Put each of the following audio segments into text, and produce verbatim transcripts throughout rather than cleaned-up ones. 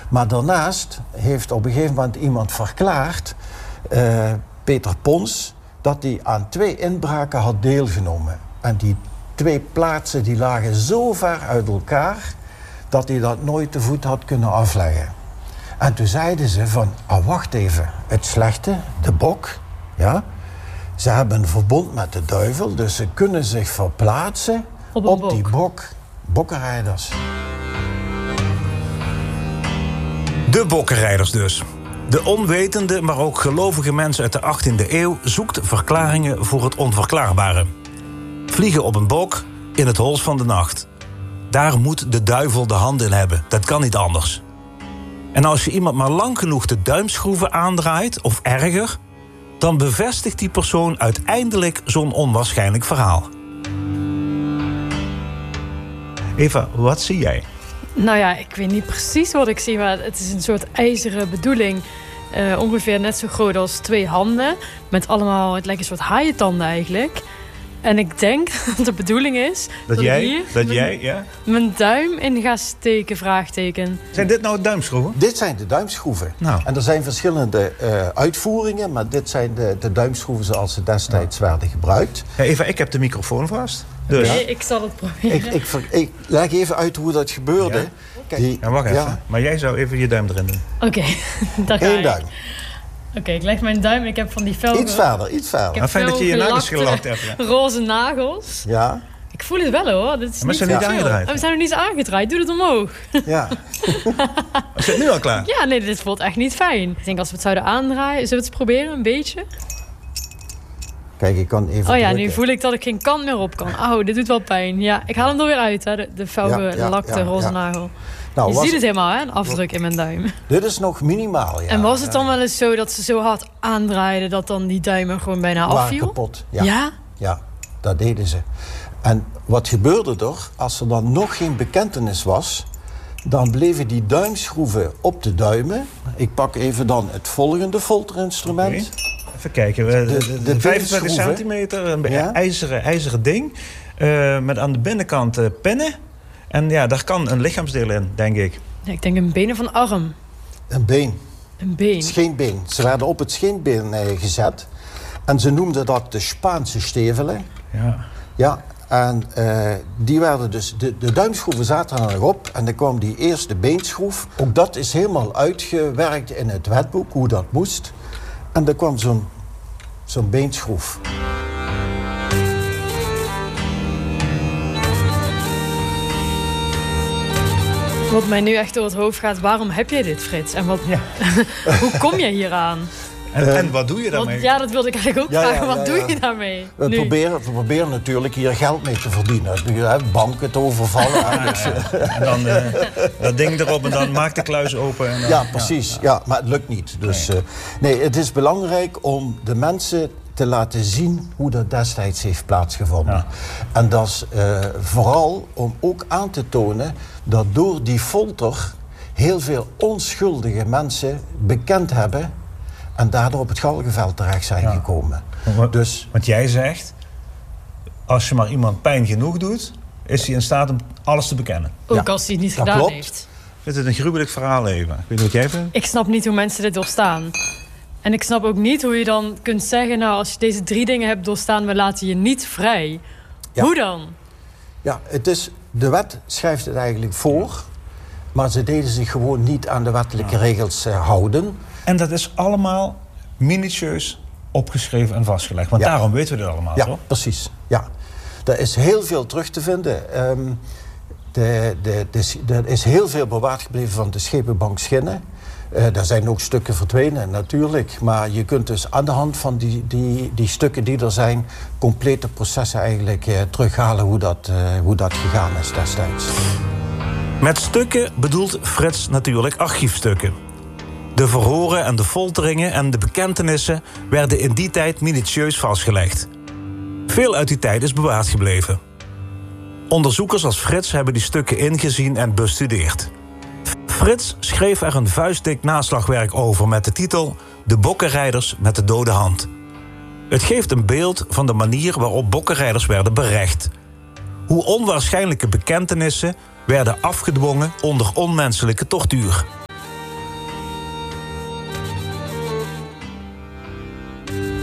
Maar daarnaast heeft op een gegeven moment iemand verklaard, uh, Peter Pons, dat hij aan twee inbraken had deelgenomen. En die twee plaatsen die lagen zo ver uit elkaar dat hij dat nooit te voet had kunnen afleggen. En toen zeiden ze van, ah, wacht even, het slechte, de bok, ja, ze hebben een verbond met de duivel, dus ze kunnen zich verplaatsen op, op bok. die bok, bokkenrijders. De bokkenrijders dus. De onwetende, maar ook gelovige mensen uit de achttiende eeuw zoekt verklaringen voor het onverklaarbare. Vliegen op een bok in het hols van de nacht. Daar moet de duivel de hand in hebben. Dat kan niet anders. En als je iemand maar lang genoeg de duimschroeven aandraait, of erger, dan bevestigt die persoon uiteindelijk zo'n onwaarschijnlijk verhaal. Eva, wat zie jij? Nou ja, ik weet niet precies wat ik zie, maar het is een soort ijzeren bedoeling. Uh, ongeveer net zo groot als twee handen. Met allemaal, het lijkt een soort haaientanden eigenlijk. En ik denk dat de bedoeling is dat, dat jij, hier dat mijn, jij, ja? mijn duim in ga steken, vraagteken. Zijn dit nou duimschroeven? Dit zijn de duimschroeven. Nou. En er zijn verschillende uh, uitvoeringen, maar dit zijn de, de duimschroeven zoals ze destijds nou. werden gebruikt. Ja, Eva, ik heb de microfoon vast. Dus. Nee, ik zal het proberen. Ik, ik, ik leg even uit hoe dat gebeurde. Ja. Kijk, die, ja, wacht even. Ja. Maar jij zou even je duim erin doen. Oké, okay, daar ga Eén ik. duim. Oké, okay, ik leg mijn duim en ik heb van die fel... Iets verder, iets verder. Ik heb fijn dat je je nagels gelakt hebt. Ja. Roze nagels. Ja. Ik voel het wel hoor. Dit is maar niet we zijn niet veel. aangedraaid. We zijn nog niet eens aangedraaid. Doe het omhoog. Ja. Is het nu al klaar? Ja, nee, dit voelt echt niet fijn. Ik denk als we het zouden aandraaien... Zullen we het eens proberen, een beetje? Kijk, ik kan even Oh ja, drukken. nu voel ik dat ik geen kant meer op kan. Auw, dit doet wel pijn. Ja, ik haal hem er weer uit, hè. De, de felgelakte ja, ja, ja, roze ja. nagel. Nou, je ziet het helemaal, hè, een afdruk in mijn duim. Dit is nog minimaal, ja. En was het dan wel eens zo dat ze zo hard aandraaiden... dat dan die duimen gewoon bijna afviel? Waren kapot, ja. Ja? Ja, dat deden ze. En wat gebeurde er? Als er dan nog geen bekentenis was... dan bleven die duimschroeven op de duimen. Ik pak even dan het volgende folterinstrument. Okay. Even kijken. De, de, de, de vijfentwintig centimeter, een ja? ijzeren, ijzeren ding. Uh, met aan de binnenkant uh, pennen. En ja, daar kan een lichaamsdeel in, denk ik. Ja, ik denk een been of een arm. Een been. Een been. Scheenbeen. Ze werden op het scheenbeen uh, gezet. En ze noemden dat de Spaanse stevelen. Ja. Ja, en uh, die werden dus... De, de duimschroeven zaten er nog op. En dan kwam die eerste beenschroef. Ook dat is helemaal uitgewerkt in het wetboek, hoe dat moest. En er kwam zo'n zo'n beenschroef. Wat mij nu echt door het hoofd gaat, waarom heb jij dit, Frits? En wat, ja. Hoe kom je hier aan? En, uh, en wat doe je daarmee? Wat, ja, dat wilde ik eigenlijk ook ja, vragen. Ja, ja, wat ja. doe je daarmee? We proberen, we proberen natuurlijk hier geld mee te verdienen. Banken te overvallen. Ja, ja, ja. En dan uh, dat ding erop en dan maak de kluis open. En dan, ja, precies. Ja. Ja, maar het lukt niet. Dus, nee. Uh, nee, het is belangrijk om de mensen te laten zien hoe dat destijds heeft plaatsgevonden. Ja. En dat is uh, vooral om ook aan te tonen dat door die folter heel veel onschuldige mensen bekend hebben en daardoor op het galgenveld terecht zijn ja. gekomen. Want, dus, want jij zegt, als je maar iemand pijn genoeg doet, is hij in staat om alles te bekennen. Ook ja. als hij het niet dat gedaan klopt. heeft. Dit is een gruwelijk verhaal, Eva. Ik weet niet wat jij vindt. Ik snap niet hoe mensen dit doorstaan. En ik snap ook niet hoe je dan kunt zeggen, nou, als je deze drie dingen hebt doorstaan, we laten je niet vrij. Ja. Hoe dan? Ja, het is, de wet schrijft het eigenlijk voor, maar ze deden zich gewoon niet aan de wettelijke ja. regels uh, houden. En dat is allemaal minutieus opgeschreven en vastgelegd. Want ja. daarom weten we dit allemaal, ja, toch? Ja, precies. Ja. Er is heel veel terug te vinden. Um, de, de, de, er is heel veel bewaard gebleven van de schepenbank Schinnen. Uh, daar zijn ook stukken verdwenen, natuurlijk. Maar je kunt dus aan de hand van die, die, die stukken die er zijn, complete processen eigenlijk uh, terughalen hoe dat, uh, hoe dat gegaan is destijds. Met stukken bedoelt Frits natuurlijk archiefstukken. De verhoren en de folteringen en de bekentenissen werden in die tijd minutieus vastgelegd. Veel uit die tijd is bewaard gebleven. Onderzoekers als Frits hebben die stukken ingezien en bestudeerd. Frits schreef er een vuistdik naslagwerk over met de titel De bokkenrijders met de dode hand. Het geeft een beeld van de manier waarop bokkenrijders werden berecht. Hoe onwaarschijnlijke bekentenissen werden afgedwongen onder onmenselijke tortuur.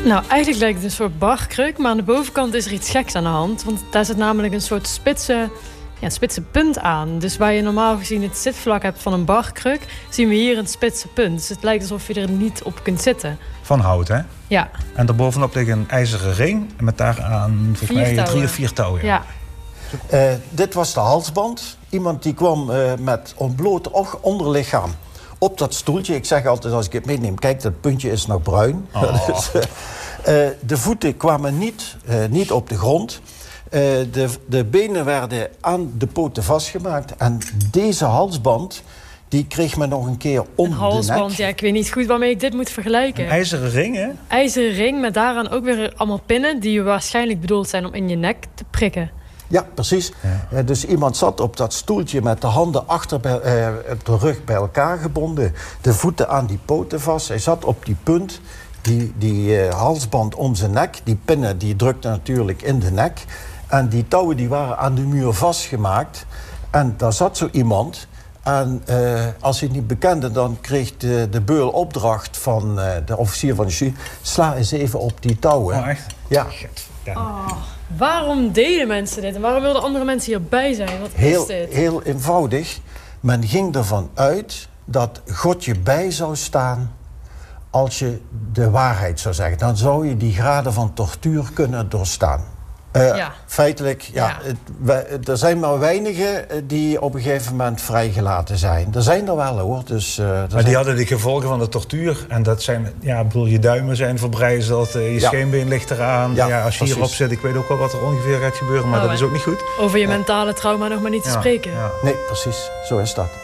Nou, eigenlijk lijkt het een soort barkruk, maar aan de bovenkant is er iets geks aan de hand. Want daar zit namelijk een soort spitse, ja, spitse punt aan. Dus waar je normaal gezien het zitvlak hebt van een barkruk, zien we hier een spitse punt. Dus het lijkt alsof je er niet op kunt zitten. Van hout, hè? Ja. En daarbovenop ligt een ijzeren ring met daaraan volgens Vier mij touwen. drie of vier touwen. Ja. Uh, dit was de halsband. Iemand die kwam uh, met ontbloot och- onderlichaam op dat stoeltje. Ik zeg altijd als ik het meeneem, kijk, dat puntje is nog bruin. Oh. Dus, uh, uh, de voeten kwamen niet, uh, niet op de grond. Uh, de, de benen werden aan de poten vastgemaakt. En deze halsband, die kreeg men nog een keer om Een de halsband, nek. ja, ik weet niet goed waarmee ik dit moet vergelijken. Een ijzeren ring, hè? IJzeren ring met daaraan ook weer allemaal pinnen die waarschijnlijk bedoeld zijn om in je nek te prikken. Ja, precies. Ja. Uh, dus iemand zat op dat stoeltje met de handen achter bij, uh, op de rug bij elkaar gebonden. De voeten aan die poten vast. Hij zat op die punt, die, die uh, halsband om zijn nek. Die pinnen die drukten natuurlijk in de nek. En die touwen die waren aan de muur vastgemaakt. En daar zat zo iemand. En uh, als hij het niet bekende, dan kreeg de, de beul opdracht van uh, de officier van de justitie: sla eens even op die touwen. Oh, echt? Ja. Ja. Oh, waarom deden mensen dit? En waarom wilden andere mensen hierbij zijn? Wat Heel, is dit? heel eenvoudig. Men ging ervan uit dat God je bij zou staan als je de waarheid zou zeggen. Dan zou je die graden van tortuur kunnen doorstaan. Uh, Ja. Feitelijk, ja, Ja. Het, wij- er zijn maar weinigen eh, die op een gegeven moment vrijgelaten zijn. Er zijn er wel hoor. Dus, uh, er Maar zijn... die hadden de gevolgen van de tortuur. En dat zijn, ja, ik bedoel, je duimen zijn verbrijzeld, uh, je Ja. scheenbeen ligt eraan. Ja, Ja, als je precies. hierop zit, ik weet ook wel wat er ongeveer gaat gebeuren, maar Oh, dat is en- ook niet goed. Over je mentale trauma nog maar niet te Ja, spreken. ja. Nee, precies. Zo is dat.